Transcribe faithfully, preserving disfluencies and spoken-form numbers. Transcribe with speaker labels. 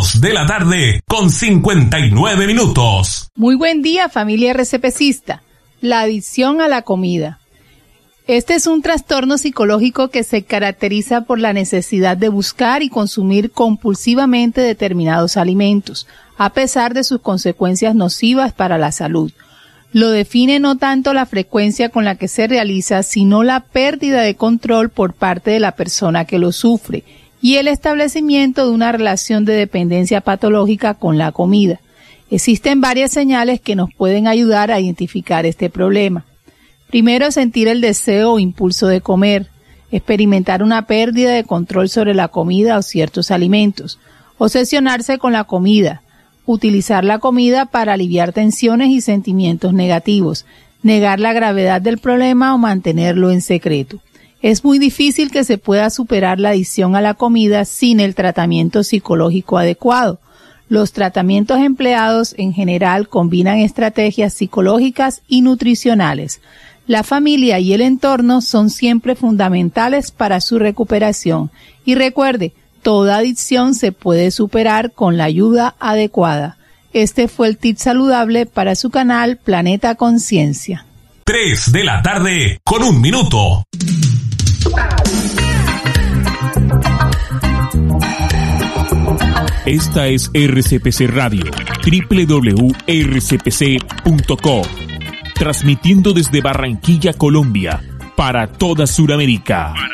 Speaker 1: dos de la tarde con cincuenta y nueve minutos.
Speaker 2: Muy buen día, familia RCPcista. La adicción a la comida. Este es un trastorno psicológico que se caracteriza por la necesidad de buscar y consumir compulsivamente determinados alimentos, a pesar de sus consecuencias nocivas para la salud. Lo define no tanto la frecuencia con la que se realiza, sino la pérdida de control por parte de la persona que lo sufre y el establecimiento de una relación de dependencia patológica con la comida. Existen varias señales que nos pueden ayudar a identificar este problema. Primero, sentir el deseo o impulso de comer, experimentar una pérdida de control sobre la comida o ciertos alimentos, obsesionarse con la comida, utilizar la comida para aliviar tensiones y sentimientos negativos, negar la gravedad del problema o mantenerlo en secreto. Es muy difícil que se pueda superar la adicción a la comida sin el tratamiento psicológico adecuado. Los tratamientos empleados en general combinan estrategias psicológicas y nutricionales. La familia y el entorno son siempre fundamentales para su recuperación. Y recuerde, toda adicción se puede superar con la ayuda adecuada. Este fue el tip saludable para su canal Planeta Conciencia.
Speaker 1: tres de la tarde con un minuto.
Speaker 3: Esta es R C P C Radio, doble u doble u doble u punto r c p c punto co, transmitiendo desde Barranquilla, Colombia, para toda Sudamérica.